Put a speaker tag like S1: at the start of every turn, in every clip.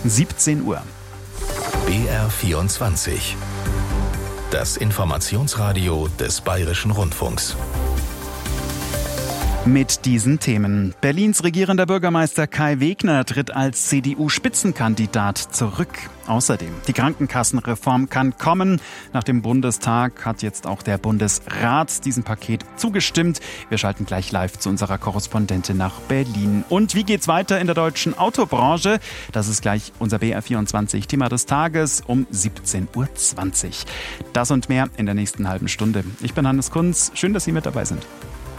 S1: 17 Uhr.
S2: BR24. Das Informationsradio des Bayerischen Rundfunks.
S1: Mit diesen Themen. Berlins regierender Bürgermeister Kai Wegner tritt als CDU-Spitzenkandidat zurück. Außerdem, die Krankenkassenreform kann kommen. Nach dem Bundestag hat jetzt auch der Bundesrat diesem Paket zugestimmt. Wir schalten gleich live zu unserer Korrespondentin nach Berlin. Und wie geht's weiter in der deutschen Autobranche? Das ist gleich unser BR24-Thema des Tages um 17.20 Uhr. Das und mehr in der nächsten halben Stunde. Ich bin Hannes Kunz. Schön, dass Sie mit dabei sind.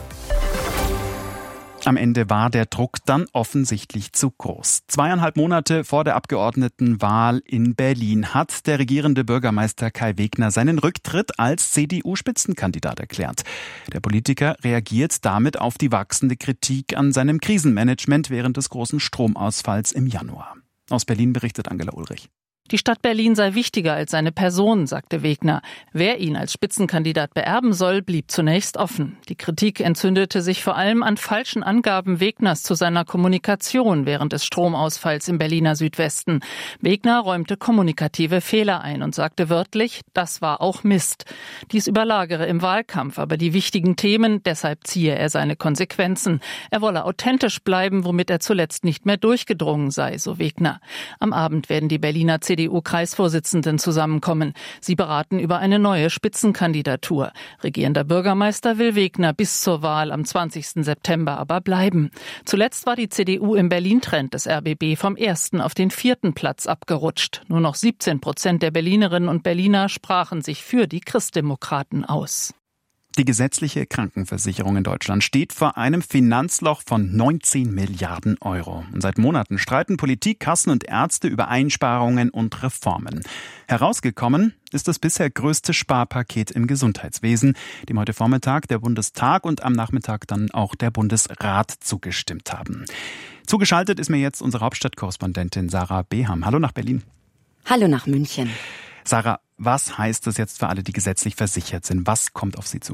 S1: Am Ende war der Druck dann offensichtlich zu groß. 2,5 Monate vor der Abgeordnetenwahl in Berlin hat der regierende Bürgermeister Kai Wegner seinen Rücktritt als CDU-Spitzenkandidat erklärt. Der Politiker reagiert damit auf die wachsende Kritik an seinem Krisenmanagement während des großen Stromausfalls im Januar. Aus Berlin berichtet Angela Ulrich.
S3: Die Stadt Berlin sei wichtiger als seine Person, sagte Wegner. Wer ihn als Spitzenkandidat beerben soll, blieb zunächst offen. Die Kritik entzündete sich vor allem an falschen Angaben Wegners zu seiner Kommunikation während des Stromausfalls im Berliner Südwesten. Wegner räumte kommunikative Fehler ein und sagte wörtlich, das war auch Mist. Dies überlagere im Wahlkampf aber die wichtigen Themen, deshalb ziehe er seine Konsequenzen. Er wolle authentisch bleiben, womit er zuletzt nicht mehr durchgedrungen sei, so Wegner. Am Abend werden die Berliner CDU-Kreisvorsitzenden zusammenkommen. Sie beraten über eine neue Spitzenkandidatur. Regierender Bürgermeister will Wegner bis zur Wahl am 20. September aber bleiben. Zuletzt war die CDU im Berlin-Trend des RBB vom 1. auf den 4. Platz abgerutscht. Nur noch 17% der Berlinerinnen und Berliner sprachen sich für die Christdemokraten aus.
S1: Die gesetzliche Krankenversicherung in Deutschland steht vor einem Finanzloch von 19 Milliarden Euro. Und seit Monaten streiten Politik, Kassen und Ärzte über Einsparungen und Reformen. Herausgekommen ist das bisher größte Sparpaket im Gesundheitswesen, dem heute Vormittag der Bundestag und am Nachmittag dann auch der Bundesrat zugestimmt haben. Zugeschaltet ist mir jetzt unsere Hauptstadtkorrespondentin Sarah Beham. Hallo nach Berlin.
S4: Hallo nach München.
S1: Sarah, was heißt das jetzt für alle, die gesetzlich versichert sind? Was kommt auf sie zu?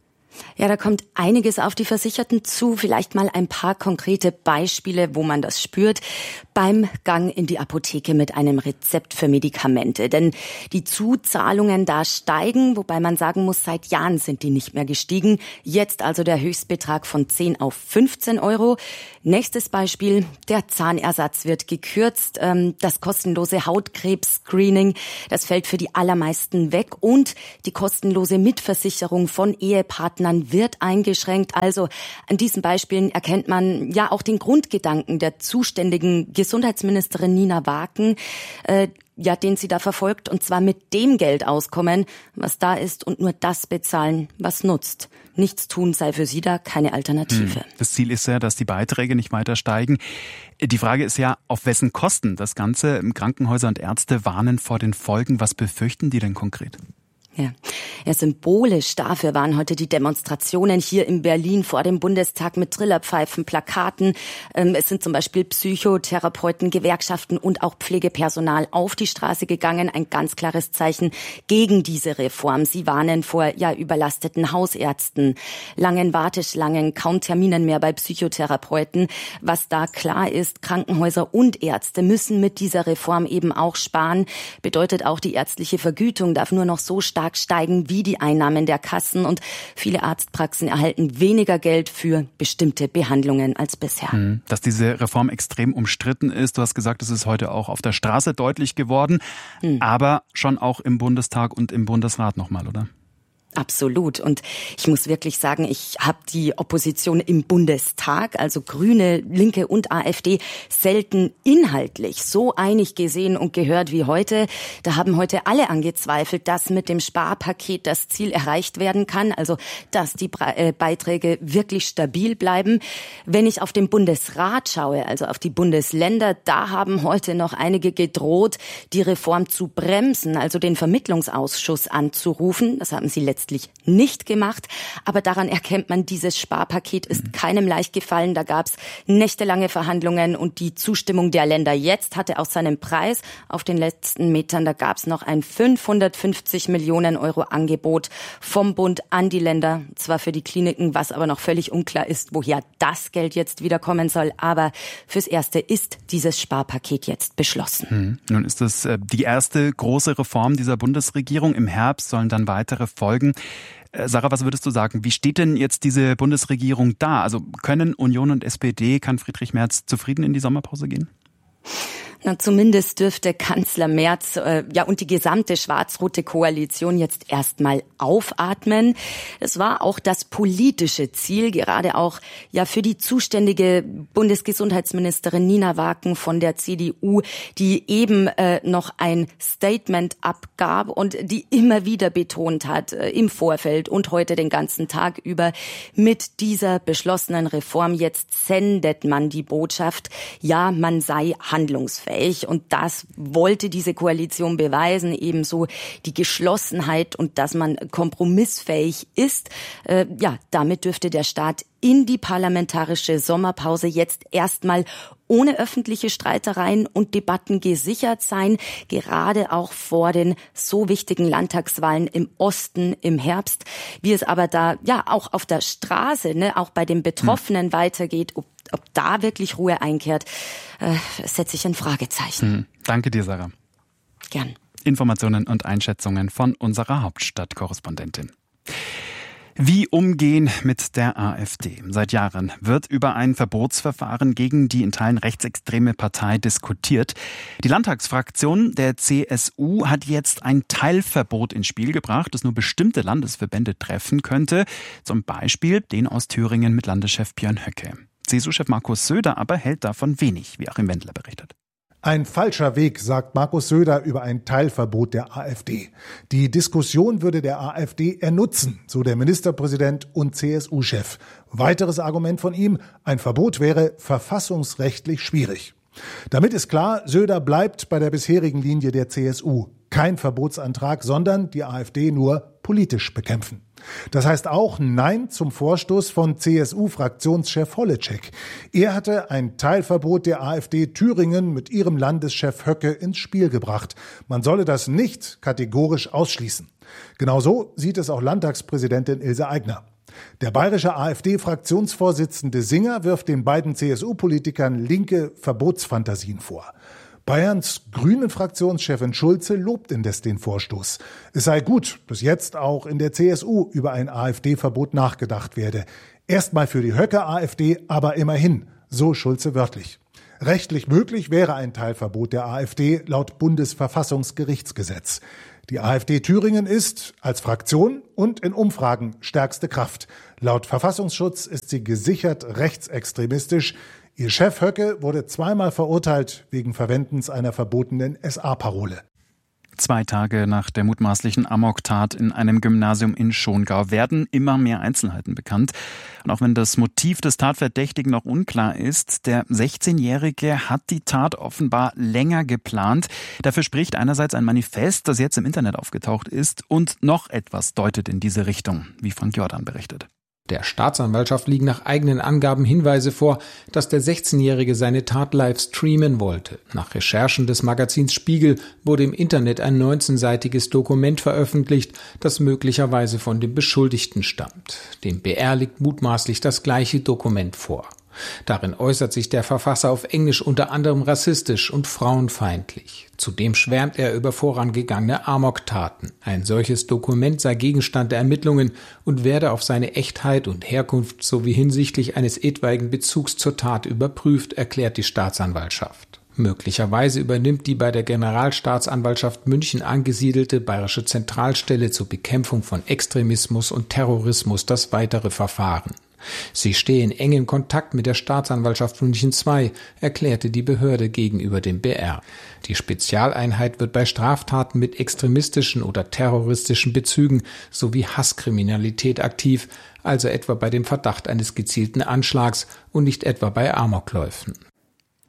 S4: Ja, da kommt einiges auf die Versicherten zu. Vielleicht mal ein paar konkrete Beispiele, wo man das spürt. Beim Gang in die Apotheke mit einem Rezept für Medikamente. Denn die Zuzahlungen da steigen, wobei man sagen muss, seit Jahren sind die nicht mehr gestiegen. Jetzt also der Höchstbetrag von 10 auf 15 Euro. Nächstes Beispiel, der Zahnersatz wird gekürzt. Das kostenlose Hautkrebs-Screening, das fällt für die allermeisten weg. Und die kostenlose Mitversicherung von Ehepartnern wird eingeschränkt. Also an diesen Beispielen erkennt man ja auch den Grundgedanken der zuständigen Gesundheitsministerin Nina Waken, den sie da verfolgt, und zwar mit dem Geld auskommen, was da ist, und nur das bezahlen, was nutzt. Nichts tun sei für sie da keine Alternative.
S1: Das Ziel ist ja, dass die Beiträge nicht weiter steigen. Die Frage ist ja, auf wessen Kosten das Ganze? Krankenhäuser und Ärzte warnen vor den Folgen. Was befürchten die denn konkret?
S4: Ja, symbolisch dafür waren heute die Demonstrationen hier in Berlin vor dem Bundestag mit Trillerpfeifen, Plakaten. Es sind zum Beispiel Psychotherapeuten, Gewerkschaften und auch Pflegepersonal auf die Straße gegangen. Ein ganz klares Zeichen gegen diese Reform. Sie warnen vor überlasteten Hausärzten, langen Warteschlangen, kaum Terminen mehr bei Psychotherapeuten. Was da klar ist, Krankenhäuser und Ärzte müssen mit dieser Reform eben auch sparen. Bedeutet auch, die ärztliche Vergütung darf nur noch so stark steigen wie die Einnahmen der Kassen, und viele Arztpraxen erhalten weniger Geld für bestimmte Behandlungen als bisher.
S1: Dass diese Reform extrem umstritten ist, du hast gesagt, es ist heute auch auf der Straße deutlich geworden, aber schon auch im Bundestag und im Bundesrat nochmal, oder?
S4: Absolut. Und ich muss wirklich sagen, ich habe die Opposition im Bundestag, also Grüne, Linke und AfD, selten inhaltlich so einig gesehen und gehört wie heute. Da haben heute alle angezweifelt, dass mit dem Sparpaket das Ziel erreicht werden kann, also dass die Beiträge wirklich stabil bleiben. Wenn ich auf den Bundesrat schaue, also auf die Bundesländer, da haben heute noch einige gedroht, die Reform zu bremsen, also den Vermittlungsausschuss anzurufen. Das haben sie letztes letztlich nicht gemacht. Aber daran erkennt man, dieses Sparpaket ist keinem leicht gefallen. Da gab es nächtelange Verhandlungen und die Zustimmung der Länder jetzt hatte auch seinen Preis. Auf den letzten Metern, da gab es noch ein 550 Millionen Euro Angebot vom Bund an die Länder, zwar für die Kliniken, was aber noch völlig unklar ist, woher das Geld jetzt wiederkommen soll. Aber fürs Erste ist dieses Sparpaket jetzt beschlossen.
S1: Nun ist es die erste große Reform dieser Bundesregierung. Im Herbst sollen dann weitere folgen. Sarah, was würdest du sagen? Wie steht denn jetzt diese Bundesregierung da? Also können Union und SPD, kann Friedrich Merz zufrieden in die Sommerpause gehen?
S4: Na, zumindest dürfte Kanzler Merz und die gesamte schwarz-rote Koalition jetzt erstmal aufatmen. Es war auch das politische Ziel, gerade auch für die zuständige Bundesgesundheitsministerin Nina Waken von der CDU, die eben noch ein Statement abgab und die immer wieder betont hat, im Vorfeld und heute den ganzen Tag über, mit dieser beschlossenen Reform jetzt sendet man die Botschaft, ja, man sei handlungsfähig. Und das wollte diese Koalition beweisen, ebenso die Geschlossenheit und dass man kompromissfähig ist. Damit dürfte der Staat in die parlamentarische Sommerpause jetzt erstmal ohne öffentliche Streitereien und Debatten gesichert sein, gerade auch vor den so wichtigen Landtagswahlen im Osten im Herbst. Wie es aber da auch auf der Straße, auch bei den Betroffenen weitergeht, ob da wirklich Ruhe einkehrt, setze ich ein Fragezeichen.
S1: Danke dir, Sarah.
S4: Gern.
S1: Informationen und Einschätzungen von unserer Hauptstadtkorrespondentin. Wie umgehen mit der AfD? Seit Jahren wird über ein Verbotsverfahren gegen die in Teilen rechtsextreme Partei diskutiert. Die Landtagsfraktion der CSU hat jetzt ein Teilverbot ins Spiel gebracht, das nur bestimmte Landesverbände treffen könnte. Zum Beispiel den aus Thüringen mit Landeschef Björn Höcke. CSU-Chef Markus Söder aber hält davon wenig, wie Achim Wendler berichtet.
S5: Ein falscher Weg, sagt Markus Söder über ein Teilverbot der AfD. Die Diskussion würde der AfD ernutzen, so der Ministerpräsident und CSU-Chef. Weiteres Argument von ihm, ein Verbot wäre verfassungsrechtlich schwierig. Damit ist klar, Söder bleibt bei der bisherigen Linie der CSU. Kein Verbotsantrag, sondern die AfD nur politisch bekämpfen. Das heißt auch Nein zum Vorstoß von CSU-Fraktionschef Holleczek. Er hatte ein Teilverbot der AfD Thüringen mit ihrem Landeschef Höcke ins Spiel gebracht. Man solle das nicht kategorisch ausschließen. Genauso sieht es auch Landtagspräsidentin Ilse Aigner. Der bayerische AfD-Fraktionsvorsitzende Singer wirft den beiden CSU-Politikern linke Verbotsfantasien vor. Bayerns Grünen-Fraktionschefin Schulze lobt indes den Vorstoß. Es sei gut, dass jetzt auch in der CSU über ein AfD-Verbot nachgedacht werde. Erstmal für die Höcke-AfD, aber immerhin, so Schulze wörtlich. Rechtlich möglich wäre ein Teilverbot der AfD laut Bundesverfassungsgerichtsgesetz. Die AfD Thüringen ist als Fraktion und in Umfragen stärkste Kraft. Laut Verfassungsschutz ist sie gesichert rechtsextremistisch. Ihr Chef Höcke wurde zweimal verurteilt wegen Verwendens einer verbotenen SA-Parole.
S1: 2 Tage nach der mutmaßlichen Amoktat in einem Gymnasium in Schongau werden immer mehr Einzelheiten bekannt. Und auch wenn das Motiv des Tatverdächtigen noch unklar ist, der 16-Jährige hat die Tat offenbar länger geplant. Dafür spricht einerseits ein Manifest, das jetzt im Internet aufgetaucht ist, und noch etwas deutet in diese Richtung, wie Frank Jordan berichtet.
S6: Der Staatsanwaltschaft liegen nach eigenen Angaben Hinweise vor, dass der 16-Jährige seine Tat live streamen wollte. Nach Recherchen des Magazins Spiegel wurde im Internet ein 19-seitiges Dokument veröffentlicht, das möglicherweise von dem Beschuldigten stammt. Dem BR liegt mutmaßlich das gleiche Dokument vor. Darin äußert sich der Verfasser auf Englisch unter anderem rassistisch und frauenfeindlich. Zudem schwärmt er über vorangegangene Amoktaten. Ein solches Dokument sei Gegenstand der Ermittlungen und werde auf seine Echtheit und Herkunft sowie hinsichtlich eines etwaigen Bezugs zur Tat überprüft, erklärt die Staatsanwaltschaft. Möglicherweise übernimmt die bei der Generalstaatsanwaltschaft München angesiedelte Bayerische Zentralstelle zur Bekämpfung von Extremismus und Terrorismus das weitere Verfahren. Sie stehe in engem Kontakt mit der Staatsanwaltschaft München II, erklärte die Behörde gegenüber dem BR. Die Spezialeinheit wird bei Straftaten mit extremistischen oder terroristischen Bezügen sowie Hasskriminalität aktiv, also etwa bei dem Verdacht eines gezielten Anschlags und nicht etwa bei Amokläufen.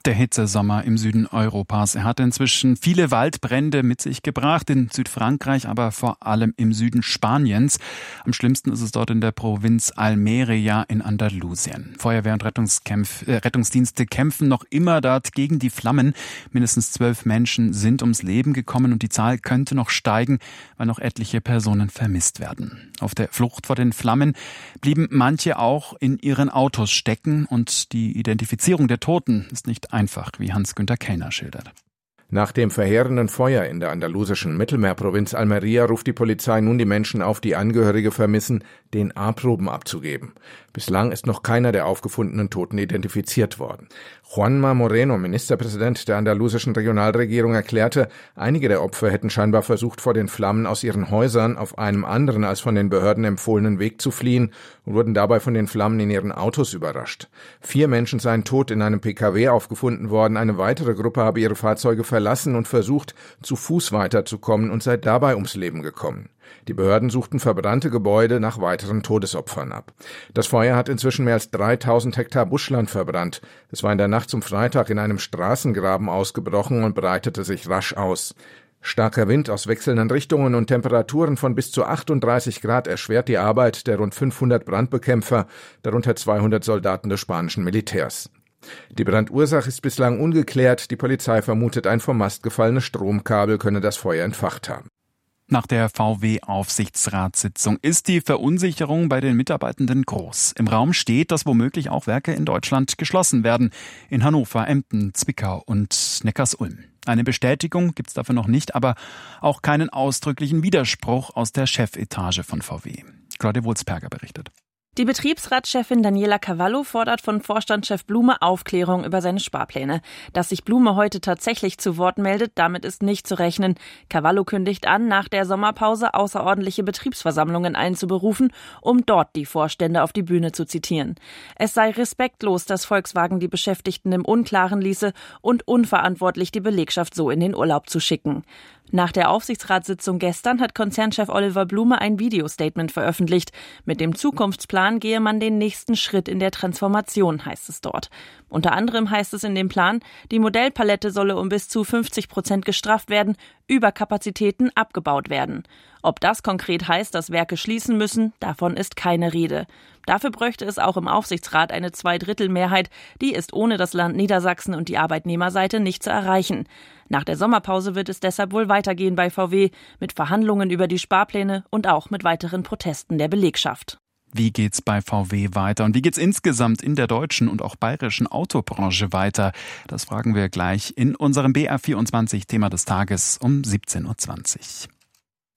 S1: Der Hitzesommer im Süden Europas. Er hat inzwischen viele Waldbrände mit sich gebracht, in Südfrankreich, aber vor allem im Süden Spaniens. Am schlimmsten ist es dort in der Provinz Almería in Andalusien. Feuerwehr und Rettungsdienste kämpfen noch immer dort gegen die Flammen. Mindestens 12 Menschen sind ums Leben gekommen und die Zahl könnte noch steigen, weil noch etliche Personen vermisst werden. Auf der Flucht vor den Flammen blieben manche auch in ihren Autos stecken und die Identifizierung der Toten ist nicht einfach, wie Hans-Günter Kellner schildert.
S7: Nach dem verheerenden Feuer in der andalusischen Mittelmeerprovinz Almería ruft die Polizei nun die Menschen auf, die Angehörige vermissen, DNA-Proben abzugeben. Bislang ist noch keiner der aufgefundenen Toten identifiziert worden. Juanma Moreno, Ministerpräsident der andalusischen Regionalregierung, erklärte, einige der Opfer hätten scheinbar versucht, vor den Flammen aus ihren Häusern auf einem anderen als von den Behörden empfohlenen Weg zu fliehen und wurden dabei von den Flammen in ihren Autos überrascht. 4 Menschen seien tot in einem PKW aufgefunden worden. Eine weitere Gruppe habe ihre Fahrzeuge verlassen und versucht, zu Fuß weiterzukommen und sei dabei ums Leben gekommen. Die Behörden suchten verbrannte Gebäude nach weiteren Todesopfern ab. Das Feuer hat inzwischen mehr als 3000 Hektar Buschland verbrannt. Es war in der Nacht zum Freitag in einem Straßengraben ausgebrochen und breitete sich rasch aus. Starker Wind aus wechselnden Richtungen und Temperaturen von bis zu 38 Grad erschwert die Arbeit der rund 500 Brandbekämpfer, darunter 200 Soldaten des spanischen Militärs. Die Brandursache ist bislang ungeklärt. Die Polizei vermutet, ein vom Mast gefallenes Stromkabel könne das Feuer entfacht haben.
S1: Nach der VW-Aufsichtsratssitzung ist die Verunsicherung bei den Mitarbeitenden groß. Im Raum steht, dass womöglich auch Werke in Deutschland geschlossen werden. In Hannover, Emden, Zwickau und Neckarsulm. Eine Bestätigung gibt's dafür noch nicht, aber auch keinen ausdrücklichen Widerspruch aus der Chefetage von VW. Claudia Wulzberger berichtet.
S8: Die Betriebsratschefin Daniela Cavallo fordert von Vorstandschef Blume Aufklärung über seine Sparpläne. Dass sich Blume heute tatsächlich zu Wort meldet, damit ist nicht zu rechnen. Cavallo kündigt an, nach der Sommerpause außerordentliche Betriebsversammlungen einzuberufen, um dort die Vorstände auf die Bühne zu zitieren. Es sei respektlos, dass Volkswagen die Beschäftigten im Unklaren ließe und unverantwortlich, die Belegschaft so in den Urlaub zu schicken. Nach der Aufsichtsratssitzung gestern hat Konzernchef Oliver Blume ein Videostatement veröffentlicht. Mit dem Zukunftsplan gehe man den nächsten Schritt in der Transformation, heißt es dort. Unter anderem heißt es in dem Plan, die Modellpalette solle um bis zu 50% gestrafft werden, Überkapazitäten abgebaut werden. Ob das konkret heißt, dass Werke schließen müssen, davon ist keine Rede. Dafür bräuchte es auch im Aufsichtsrat eine 2/3-Mehrheit. Die ist ohne das Land Niedersachsen und die Arbeitnehmerseite nicht zu erreichen. Nach der Sommerpause wird es deshalb wohl weitergehen bei VW mit Verhandlungen über die Sparpläne und auch mit weiteren Protesten der Belegschaft.
S1: Wie geht's bei VW weiter und wie geht's insgesamt in der deutschen und auch bayerischen Autobranche weiter? Das fragen wir gleich in unserem BR24 Thema des Tages um 17:20 Uhr.